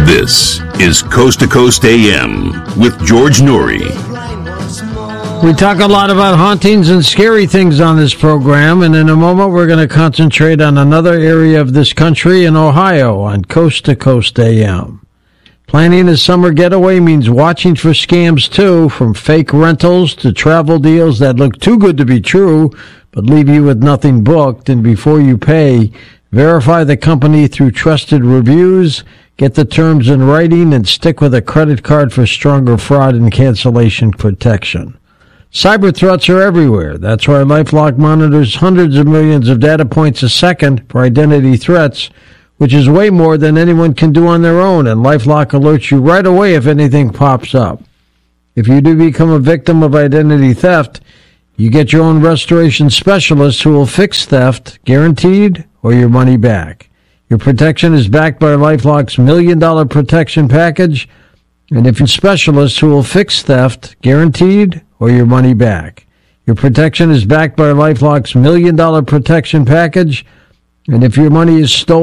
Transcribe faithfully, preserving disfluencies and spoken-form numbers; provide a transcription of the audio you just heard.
This is Coast to Coast A M with George Noory. We talk a lot about hauntings and scary things on this program, and in a moment we're going to concentrate on another area of this country in Ohio on Coast to Coast A M. Planning a summer getaway means watching for scams too, from fake rentals to travel deals that look too good to be true but leave you with nothing booked. And before you pay, verify the company through trusted reviews, get the terms in writing, and stick with a credit card for stronger fraud and cancellation protection. Cyber threats are everywhere. That's why LifeLock monitors hundreds of millions of data points a second for identity threats, which is way more than anyone can do on their own, and LifeLock alerts you right away if anything pops up. If you do become a victim of identity theft, you get your own restoration specialist who will fix theft, guaranteed, or your money back. Your protection is backed by LifeLock's million dollar protection package, and if you're a specialist who will fix theft, guaranteed, or your money back. Your protection is backed by LifeLock's million dollar protection package, and if your money is stolen,